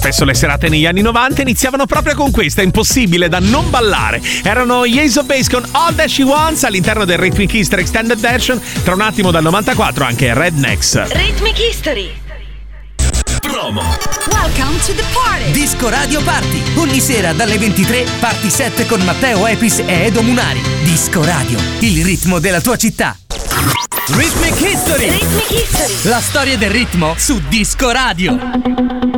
Spesso le serate negli anni 90 iniziavano proprio con questa, impossibile da non ballare. Erano gli Ace of Base con All That She Wants all'interno del Rhythmic History Extended Version. Tra un attimo dal 94 anche Rednecks. Rhythmic History. Promo. Welcome to the party. Disco Radio Party. Ogni sera dalle 23, Party 7 con Matteo Epis e Edo Munari. Disco Radio, il ritmo della tua città. Rhythmic History. Rhythmic History. La storia del ritmo su Disco Radio.